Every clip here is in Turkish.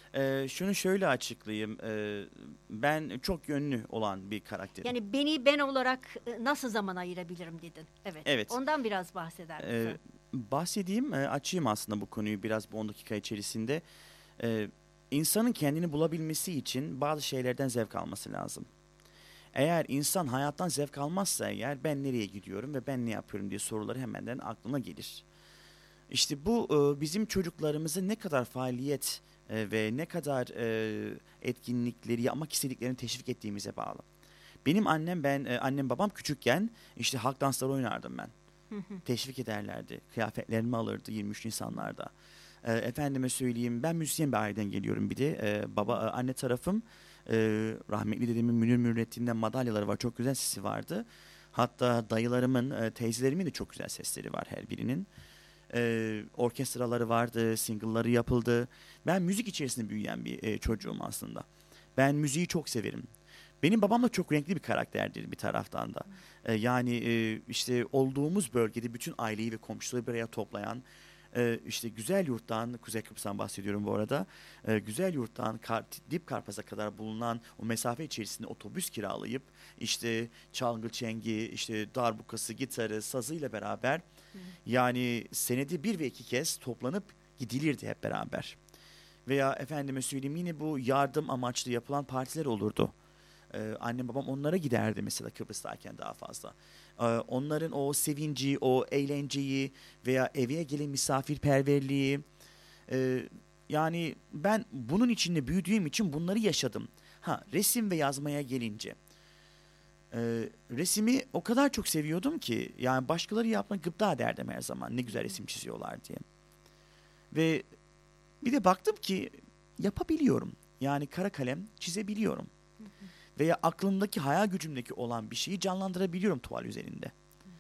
Şunu şöyle açıklayayım. Ben çok yönlü olan bir karakterim. Yani beni ben olarak nasıl zaman ayırabilirim dedin. Evet. Evet. Ondan biraz bahseder misin? Bahsedeyim, açayım aslında bu konuyu biraz bu 10 dakika içerisinde. Ee, insanın kendini bulabilmesi için bazı şeylerden zevk alması lazım. Eğer insan hayattan zevk almazsa eğer ben nereye gidiyorum ve ben ne yapıyorum diye soruları hemenden aklına gelir. İşte bu bizim çocuklarımızı ne kadar faaliyet ve ne kadar etkinlikleri yapmak istediklerini teşvik ettiğimize bağlı. Benim annem babam küçükken işte halk dansları oynardım ben. Teşvik ederlerdi. Kıyafetlerimi alırdı 23 Nisanlarda. Efendime söyleyeyim, ben müzisyen bir aileden geliyorum bir de. Anne tarafım rahmetli dedemin Münir Mürrettin'den madalyaları var. Çok güzel sesi vardı. Hatta dayılarımın, teyzelerimin de çok güzel sesleri var her birinin. Orkestraları vardı, single'ları yapıldı. Ben müzik içerisinde büyüyen bir çocuğum aslında. Ben müziği çok severim. Benim babam da çok renkli bir karakterdir bir taraftan da. İşte olduğumuz bölgede bütün aileyi ve komşuları bir araya toplayan, işte Güzel Yurt'tan, Kuzey Kıbrıs'tan bahsediyorum bu arada. Güzel Yurt'tan Dip Karpaz'a kadar bulunan o mesafe içerisinde otobüs kiralayıp işte çalgı çengi, işte darbukası, gitarı, sazıyla beraber yani senede bir ve iki kez toplanıp gidilirdi hep beraber. Veya efendime söyleyeyim yine bu yardım amaçlı yapılan partiler olurdu. Annem babam onlara giderdi mesela Kıbrıs'tayken daha fazla. Onların o sevinci, o eğlenceyi veya eve gelen misafirperverliği, yani ben bunun içinde büyüdüğüm için bunları yaşadım. Ha, resim ve yazmaya gelince, resimi o kadar çok seviyordum ki yani başkaları yapmak gıpta ederdim her zaman, ne güzel resim çiziyorlar diye. Ve bir de baktım ki yapabiliyorum. Yani kara kalem çizebiliyorum. Veya aklımdaki, hayal gücümdeki olan bir şeyi canlandırabiliyorum tuval üzerinde.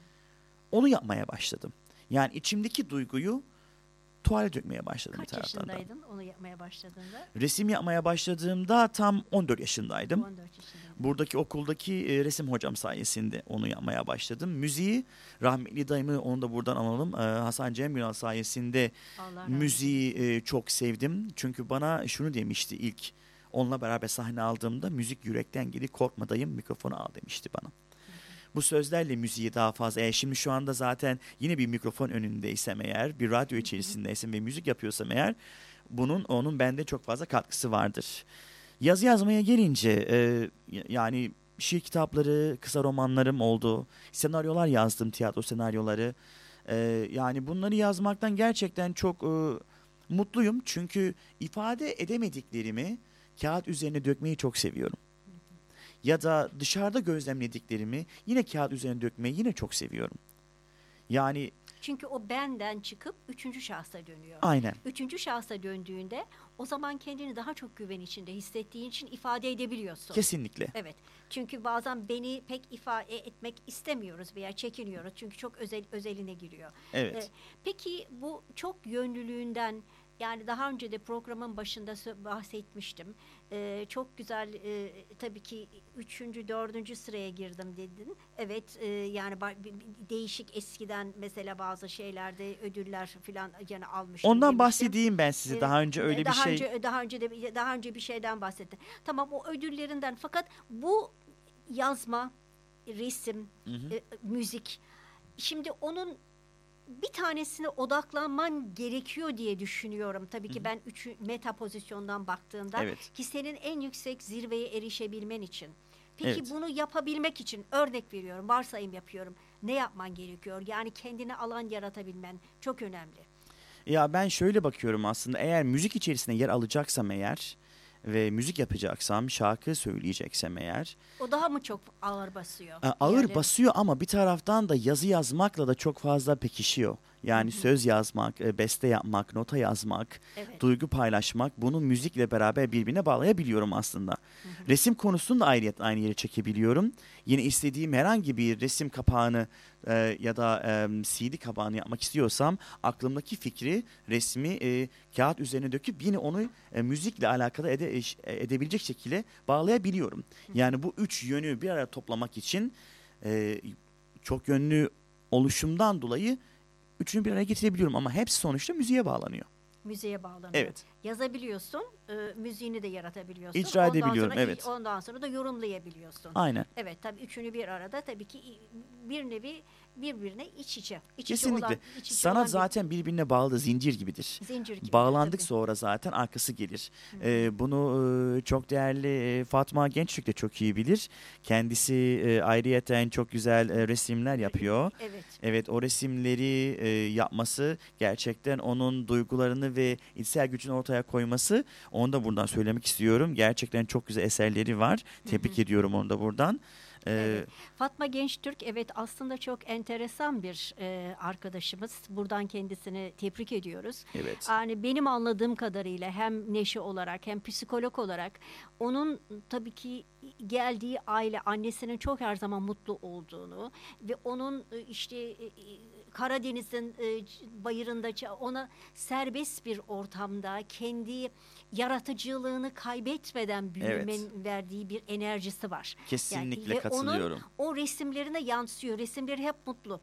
Onu yapmaya başladım. Yani içimdeki duyguyu tuvale dökmeye başladım bir Kaç taraftan da. yaşındaydın onu yapmaya başladığında? Resim yapmaya başladığımda tam 14 yaşındaydım. 14 yaşındaydın. Buradaki okuldaki resim hocam sayesinde onu yapmaya başladım. Müziği rahmetli dayımı, onu da buradan analım. Hasan Cem Günal sayesinde Allah rahmet müziği eylesin. çok sevdim. Çünkü bana şunu demişti ilk onunla beraber sahne aldığımda, müzik yürekten gelir, korkma dayım, mikrofonu al demişti bana. Bu sözlerle müziği daha fazla, şimdi şu anda zaten yine bir mikrofon önündeysem eğer, bir radyo içerisindeysem ve müzik yapıyorsam eğer, onun bende çok fazla katkısı vardır. Yazı yazmaya gelince yani şiir kitapları, kısa romanlarım oldu. Senaryolar yazdım, tiyatro senaryoları. Yani bunları yazmaktan gerçekten çok mutluyum. Çünkü ifade edemediklerimi kağıt üzerine dökmeyi çok seviyorum. Ya da dışarıda gözlemlediklerimi yine kağıt üzerine dökmeyi yine çok seviyorum. Yani Çünkü o benden çıkıp üçüncü şahsa dönüyor. aynen, Üçüncü şahsa döndüğünde o zaman kendini daha çok güven içinde hissettiğin için ifade edebiliyorsun. kesinlikle. Evet. Çünkü bazen beni pek ifade etmek istemiyoruz veya çekiniyoruz. Çünkü çok özeline giriyor. Evet. Peki bu çok yönlülüğünden, yani daha önce de programın başında bahsetmiştim. Çok güzel, tabii ki üçüncü, dördüncü sıraya girdim dedin. Evet, yani değişik eskiden mesela bazı şeylerde ödüller falan yani almıştım Ondan demiştim. bahsedeyim ben size. Daha önce öyle bir şey. Daha önce bir şeyden bahsettin. Tamam, o ödüllerinden, fakat bu yazma, resim, Hı hı. müzik. Şimdi onun bir tanesine odaklanman gerekiyor diye düşünüyorum. Tabii ki ben meta pozisyondan baktığımda, Evet. ki senin en yüksek zirveye erişebilmen için. Peki Evet. bunu yapabilmek için, örnek veriyorum, varsayım yapıyorum. Ne yapman gerekiyor? Yani kendine alan yaratabilmen çok önemli. Ya ben şöyle bakıyorum aslında, eğer müzik içerisinde yer alacaksam eğer ve müzik yapacaksam, şarkı söyleyeceksem eğer, O daha mı çok ağır basıyor? ağır Diğerleri. basıyor ama bir taraftan da yazı yazmakla da çok fazla pekişiyor. Yani söz yazmak, beste yapmak, nota yazmak, Evet. duygu paylaşmak, bunu müzikle beraber birbirine bağlayabiliyorum aslında. Resim konusunda aynı yere çekebiliyorum. Yine istediğim herhangi bir resim kapağını ya da CD kapağını yapmak istiyorsam, aklımdaki fikri, resmi kağıt üzerine döküp yine onu müzikle alakalı edebilecek şekilde bağlayabiliyorum. Yani bu üç yönü bir araya toplamak için çok yönlü oluşumdan dolayı üçünü bir araya getirebiliyorum ama hepsi sonuçta müziğe bağlanıyor. Müziğe bağlanıyor. Evet. yazabiliyorsun, müziğini de yaratabiliyorsun. İcra edebiliyorum, sonra, evet. Ondan sonra da yorumlayabiliyorsun. Aynen. Evet, tabii üçünü bir arada tabii ki bir nevi birbirine iç içe. Kesinlikle. İç içe Sanat olan zaten birbirine bağlı, zincir gibidir. zincir gibidir Bağlandık tabii. sonra zaten arkası gelir. Bunu çok değerli Fatma Gençtürk de çok iyi bilir. Kendisi ayrıyeten çok güzel resimler yapıyor. Evet. Evet, o resimleri yapması, gerçekten onun duygularını ve içsel gücünü ortaya koyması, onu da buradan söylemek istiyorum. Gerçekten çok güzel eserleri var. Tebrik ediyorum onu da buradan. Evet. Fatma Gençtürk, evet, aslında çok enteresan bir arkadaşımız. Buradan kendisini tebrik ediyoruz. Evet. Yani benim anladığım kadarıyla hem neşe olarak hem psikolog olarak onun tabii ki geldiği aile, annesinin çok her zaman mutlu olduğunu ve onun işte Karadeniz'in bayırında ona serbest bir ortamda kendi yaratıcılığını kaybetmeden büyümenin verdiği bir enerjisi var. Kesinlikle Ve katılıyorum. onun o resimlerine yansıyor. Resimleri hep mutlu.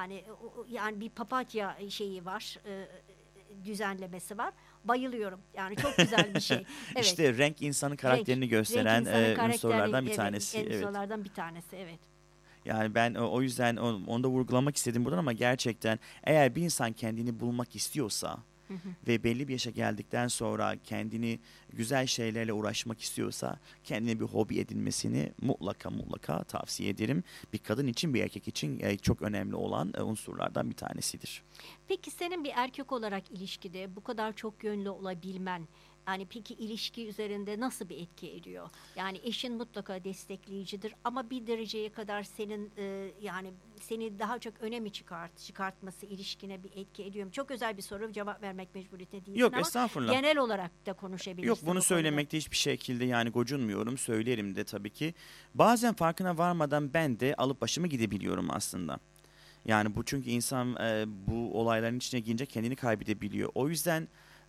Yani bir papatya şeyi var. Düzenlemesi var. Bayılıyorum. Yani çok güzel bir şey. Evet. İşte renk insanın karakterini gösteren unsurlardan bir tanesi. Evet. Unsurlardan bir tanesi, evet. Yani ben o yüzden onu da vurgulamak istedim buradan, ama gerçekten eğer bir insan kendini bulmak istiyorsa ve belli bir yaşa geldikten sonra kendini güzel şeylerle uğraşmak istiyorsa, kendine bir hobi edinmesini mutlaka tavsiye ederim. Bir kadın için, bir erkek için çok önemli olan unsurlardan bir tanesidir. Peki senin bir erkek olarak ilişkide bu kadar çok yönlü olabilmen, yani peki ilişki üzerinde nasıl bir etki ediyor? Yani eşin mutlaka destekleyicidir ama bir dereceye kadar senin yani seni daha çok öne mi çıkartması ilişkine bir etki ediyor mu? Çok özel bir soru, cevap vermek mecburiyetinde değilsin Yok, ama estağfurullah. genel olarak da konuşabilirsin. Yok, bunu bu söylemekte hiçbir şekilde yani gocunmuyorum. Söylerim de tabii ki. Bazen farkına varmadan ben de alıp başımı gidebiliyorum aslında. Yani bu, çünkü insan bu olayların içine girince kendini kaybedebiliyor. O yüzden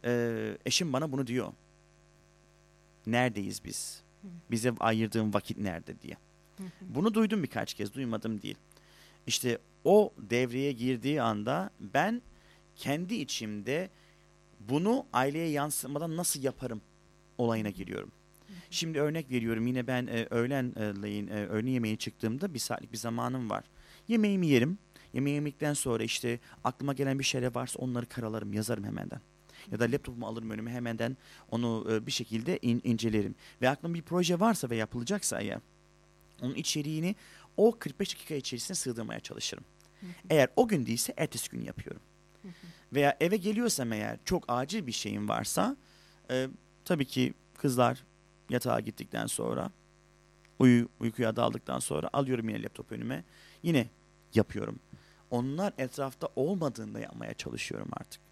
eşim bana bunu diyor. Neredeyiz biz? Bize ayırdığın vakit nerede diye. Bunu duydum birkaç kez, duymadım değil. İşte o devreye girdiği anda ben kendi içimde bunu aileye yansımadan nasıl yaparım olayına giriyorum. Şimdi örnek veriyorum, yine ben öğlen yemeğe çıktığımda bir saatlik bir zamanım var. Yemeğimi yerim. Yemeği yemekten sonra işte aklıma gelen bir şeyler varsa onları karalarım, yazarım hemenden. Ya da laptopumu alırım önüme, hemenden onu bir şekilde incelerim. Ve aklımda bir proje varsa ve yapılacaksa eğer, onun içeriğini o 45 dakika içerisine sığdırmaya çalışırım. Eğer o gün değilse ertesi gün yapıyorum. Veya eve geliyorsam eğer, çok acil bir şeyim varsa tabii ki kızlar yatağa gittikten sonra, uykuya daldıktan sonra alıyorum yine laptop önüme. Yine yapıyorum. Onlar etrafta olmadığında yapmaya çalışıyorum artık.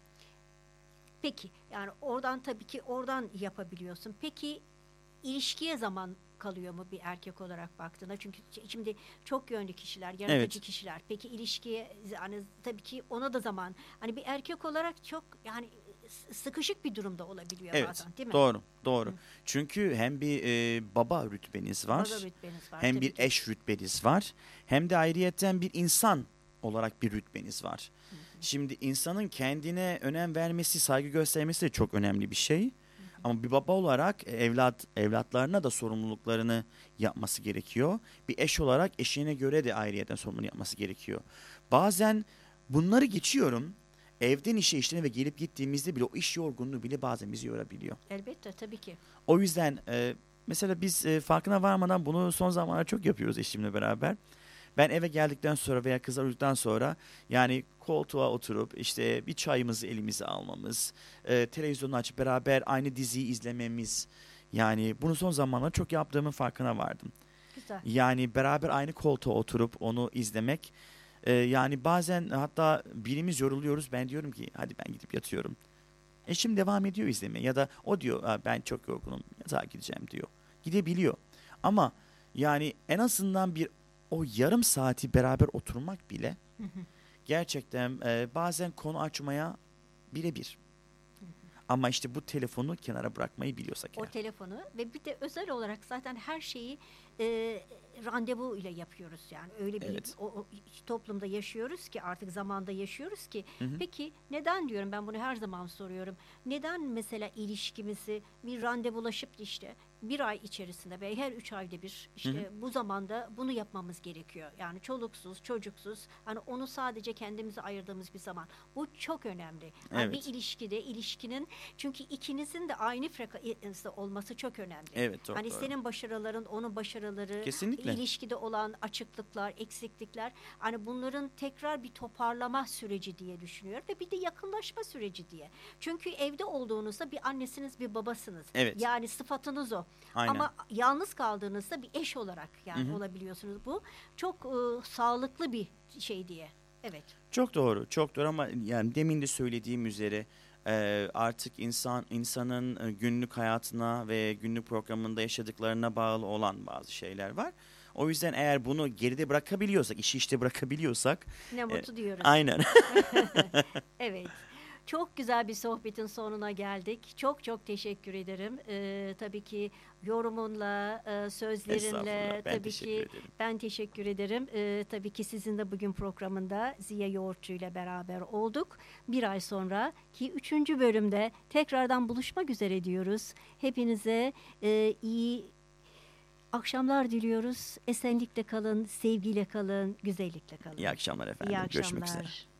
Peki, yani oradan tabii ki oradan yapabiliyorsun. Peki ilişkiye zaman kalıyor mu bir erkek olarak baktığında? Çünkü şimdi çok yönlü kişiler, yaratıcı kişiler. Peki ilişkiye, yani tabii ki ona da zaman. Hani bir erkek olarak çok yani sıkışık bir durumda olabiliyor bazen, değil mi? Doğru. Çünkü hem bir baba rütbeniz var, hem bir eş rütbeniz var, hem de ayrıyeten bir insan olarak bir rütbeniz var. Şimdi insanın kendine önem vermesi, saygı göstermesi de çok önemli bir şey. Ama bir baba olarak evlatlarına da sorumluluklarını yapması gerekiyor. Bir eş olarak eşine göre de ayrıyeten sorumluluğunu yapması gerekiyor. Bazen bunları geçiyorum. Evden işine ve gelip gittiğimizde bile o iş yorgunluğu bile bazen bizi yorabiliyor. Elbette, tabii ki. O yüzden mesela biz farkına varmadan bunu son zamanlarda çok yapıyoruz eşimle beraber. Ben eve geldikten sonra veya kızlar uyuduktan sonra, yani koltuğa oturup işte bir çayımızı elimize almamız, televizyonu açıp beraber aynı diziyi izlememiz. Yani bunu son zamanlarda çok yaptığımın farkına vardım. Güzel. Yani beraber aynı koltuğa oturup onu izlemek. Yani bazen hatta birimiz yoruluyoruz. Ben diyorum ki hadi ben gidip yatıyorum. Eşim devam ediyor izlemeye, ya da o diyor ben çok yorgunum, yatağa gideceğim diyor. Gidebiliyor. Ama yani en azından o yarım saati beraber oturmak bile gerçekten bazen konu açmaya birebir. Ama işte bu telefonu kenara bırakmayı biliyorsak O eğer. telefonu ve bir de özel olarak zaten her şeyi randevu ile yapıyoruz, yani öyle bir Evet. o toplumda yaşıyoruz ki, artık zamanda yaşıyoruz ki. Hı hı. Peki neden diyorum, ben bunu her zaman soruyorum. Neden mesela ilişkimizi bir randevulaşıp da işte bir ay içerisinde ve her 3 ayda bir Hı hı. işte bu zamanda bunu yapmamız gerekiyor. Yani çoluksuz, çocuksuz, hani onu sadece kendimize ayırdığımız bir zaman. Bu çok önemli. Yani bir Evet. ilişkide, ilişkinin, çünkü ikinizin de aynı frekansta olması çok önemli. Evet, çok Hani doğru. senin başarıların, onun başarıları, Kesinlikle. ilişkide olan açıklıklar, eksiklikler, hani bunların tekrar bir toparlama süreci diye düşünüyorum ve bir de yakınlaşma süreci diye. Çünkü evde olduğunuzda bir annesiniz, bir babasınız. Evet. Yani sıfatınız o. Aynen. Ama yalnız kaldığınızda bir eş olarak yani Hı hı. olabiliyorsunuz. Bu çok sağlıklı bir şey diye. Evet. Çok doğru, çok doğru ama yani demin de söylediğim üzere artık insanın günlük hayatına ve günlük programında yaşadıklarına bağlı olan bazı şeyler var. O yüzden eğer bunu geride bırakabiliyorsak, işi işte bırakabiliyorsak, Ne e, mutlu diyoruz. aynen. Evet. Çok güzel bir sohbetin sonuna geldik. Çok çok teşekkür ederim. Tabii ki yorumunla, sözlerinle, Estağfurullah, ben tabii teşekkür ki ederim. ben teşekkür ederim. Tabii ki sizin de bugün programında Ziya Yoğurtçu ile beraber olduk. Bir ay sonra ki 3. bölümde tekrardan buluşmak üzere diyoruz. Hepinize iyi akşamlar diliyoruz. Esenlikle kalın, sevgiyle kalın, güzellikle kalın. İyi akşamlar İyi efendim. Görüşmek üzere. akşamlar.